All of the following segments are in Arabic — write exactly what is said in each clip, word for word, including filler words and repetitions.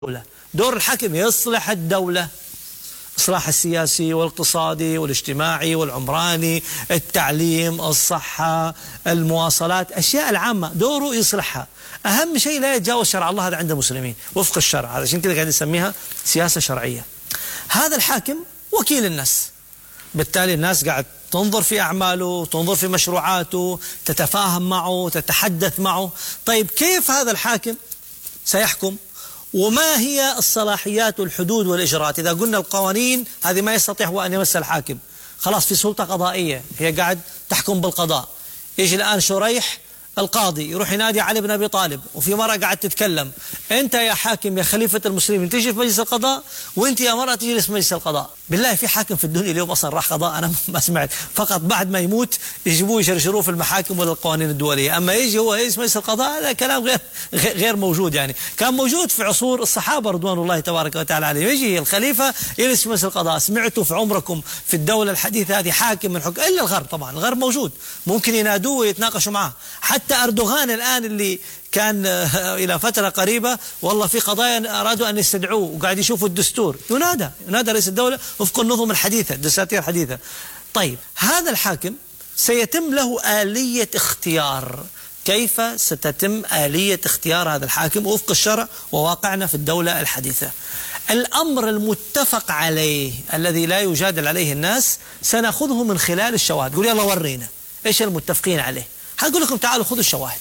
الدولة. دور الحاكم يصلح الدولة، إصلاح السياسي والاقتصادي والاجتماعي والعمراني، التعليم، الصحة، المواصلات، أشياء العامة دوره يصلحها. أهم شيء لا يتجاوز شرع الله، هذا عند المسلمين وفق الشرع، هذا عشان كده قاعد نسميها سياسة شرعية. هذا الحاكم وكيل الناس، بالتالي الناس قاعد تنظر في أعماله، تنظر في مشروعاته، تتفاهم معه، تتحدث معه. طيب كيف هذا الحاكم سيحكم؟ وما هي الصلاحيات والحدود والإجراءات؟ إذا قلنا القوانين هذه ما يستطيع هو أن يمس الحاكم، خلاص في سلطة قضائية هي قاعد تحكم بالقضاء. يجي الآن شريح القاضي يروح ينادي علي بن أبي طالب، وفي مرة قاعد تتكلم، أنت يا حاكم يا خليفة المسلمين تجي في مجلس القضاء، وأنت يا مرة تجلس في مجلس القضاء. بالله في حاكم في الدنيا اليوم أصلا راح قضاء؟ أنا ما سمعت، فقط بعد ما يموت يجيبوه يشرشروه في المحاكم ولا القوانين الدولية. أما يجي هو يجلس مجلس القضاء، هذا كلام غير غير موجود. يعني كان موجود في عصور الصحابة رضوان الله تبارك وتعالى عليهم، يجي الخليفة يجلس في مجلس القضاء. سمعتوا في عمركم في الدولة الحديثة هذه حاكم من حكم إلا الغرب؟ طبعا الغرب موجود، ممكن ينادوه ويتناقشوا معه. حتى أردوغان الآن اللي كان إلى فترة قريبة والله في قضايا أرادوا أن يستدعوه وقاعد يشوفوا الدستور، ينادى ينادى رئيس الدولة وفق النظم الحديثة، الدساتير الحديثة. طيب هذا الحاكم سيتم له آلية اختيار. كيف ستتم آلية اختيار هذا الحاكم وفق الشرع وواقعنا في الدولة الحديثة؟ الأمر المتفق عليه الذي لا يجادل عليه الناس سنأخذه من خلال الشواهد. قول يلا ورينا إيش المتفقين عليه. هقول لكم تعالوا خذوا الشواهد.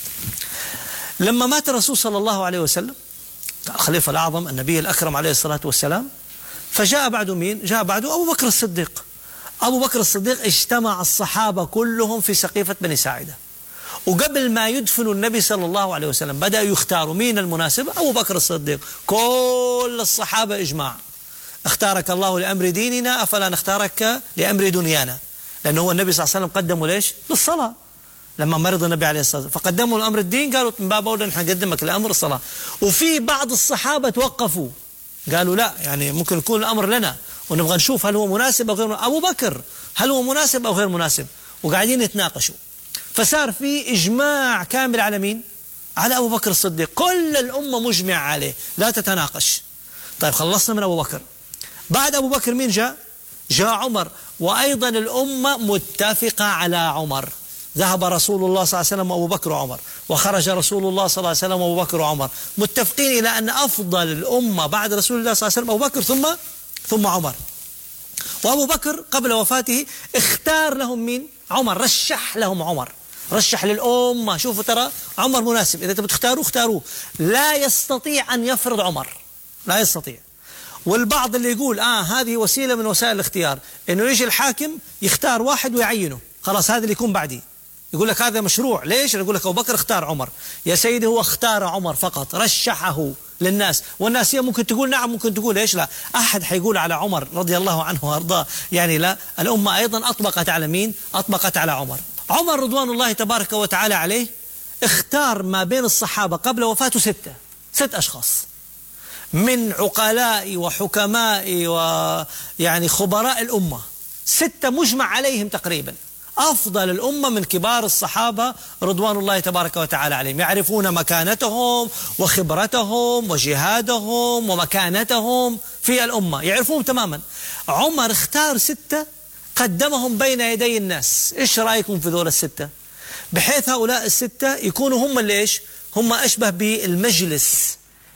لما مات الرسول صلى الله عليه وسلم الخليفة الأعظم النبي الأكرم عليه الصلاة والسلام، فجاء بعده مين؟ جاء بعده أبو بكر الصديق. أبو بكر الصديق اجتمع الصحابة كلهم في سقيفة بني ساعدة، وقبل ما يدفنوا النبي صلى الله عليه وسلم بدأوا يختاروا مين المناسب؟ أبو بكر الصديق. كل الصحابة إجماع، اختارك الله لأمر ديننا أفلا نختارك لأمر دنيانا، لأنه هو النبي صلى الله عليه وسلم قدموا ليش؟ للصلاة. لما مرض النبي عليه الصلاة والسلام فقدموا الأمر الدين، قالوا من باب أولى نحن نقدمك لأمر الصلاة. وفي بعض الصحابة توقفوا قالوا لا، يعني ممكن يكون الأمر لنا ونبغى نشوف هل هو مناسب أو غير مناسب. أبو بكر هل هو مناسب أو غير مناسب؟ وقاعدين يتناقشوا، فصار في إجماع كامل على مين؟ على أبو بكر الصديق. كل الأمة مجمع عليه، لا تتناقش. طيب خلصنا من أبو بكر. بعد أبو بكر مين جاء؟ جاء عمر، وأيضا الأمة متفقة على عمر. ذهب رسول الله صلى الله عليه وسلم وأبو بكر وعمر، وخرج رسول الله صلى الله عليه وسلم وأبو بكر وعمر، متفقين إلى أن أفضل الأمة بعد رسول الله صلى الله عليه وسلم أبو بكر ثم ثم عمر. وأبو بكر قبل وفاته اختار لهم مين؟ عمر. رشح لهم عمر، رشح للأمة، شوفوا ترى عمر مناسب، إذا تبغوا تختاروه اختاروه. لا يستطيع أن يفرض عمر، لا يستطيع. والبعض اللي يقول آه هذه وسيلة من وسائل الاختيار، إنه يجي الحاكم يختار واحد ويعينه، خلاص هذا اللي يكون بعدي. يقول لك هذا مشروع، ليش؟ يقول لك أبو بكر اختار عمر. يا سيدي هو اختار عمر فقط، رشحه للناس، والناس هي ممكن تقول نعم، ممكن تقول ليش لا. أحد حيقول على عمر رضي الله عنه وأرضاه يعني لا. الأمة أيضا أطبقت على مين؟ أطبقت على عمر. عمر رضوان الله تبارك وتعالى عليه اختار ما بين الصحابة قبل وفاته ستة ست أشخاص من عقلاء وحكماء ويعني خبراء الأمة، ستة مجمع عليهم تقريبا، أفضل الأمة من كبار الصحابة رضوان الله تبارك وتعالى عليهم، يعرفون مكانتهم وخبرتهم وجهادهم ومكانتهم في الأمة، يعرفون تماما. عمر اختار ستة قدمهم بين يدي الناس. إيش رأيكم في ذول الستة؟ بحيث هؤلاء الستة يكونوا هم اللي إيش؟ هم أشبه بالمجلس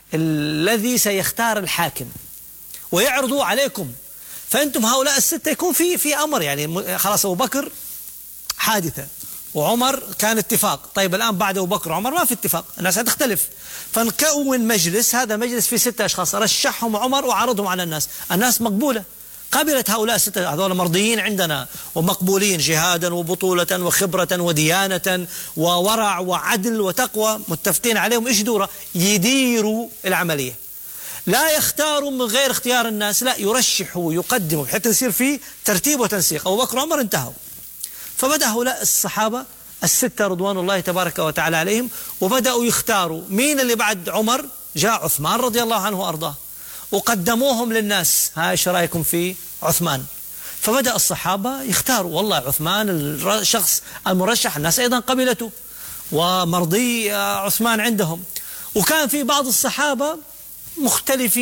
الذي سيختار الحاكم ويعرضوا عليكم. فأنتم هؤلاء الستة يكون في في أمر، يعني خلاص أبو بكر حادثة وعمر كان اتفاق. طيب الآن بعد أبو بكر وعمر ما في اتفاق، الناس هتختلف، فنكون مجلس، هذا مجلس فيه ستة أشخاص، رشحهم عمر وعرضهم على الناس. الناس مقبولة، قبلت هؤلاء الستة، هذول مرضيين عندنا ومقبولين جهادا وبطولة وخبرة وديانة وورع وعدل وتقوى، متفقين عليهم. إيش دوره؟ يديروا العملية، لا يختاروا من غير اختيار الناس، لا يرشحوا ويقدموا حتى يصير في ترتيب وتنسيق. أبو بكر وعمر انتهوا، فبدأ هؤلاء الصحابة الستة رضوان الله تبارك وتعالى عليهم وبدأوا يختاروا مين اللي بعد عمر. جاء عثمان رضي الله عنه وأرضاه وقدموهم للناس، ها ايش رايكم في عثمان؟ فبدأ الصحابة يختاروا، والله عثمان الشخص المرشح، الناس أيضا قبلته ومرضي عثمان عندهم. وكان في بعض الصحابة مختلفين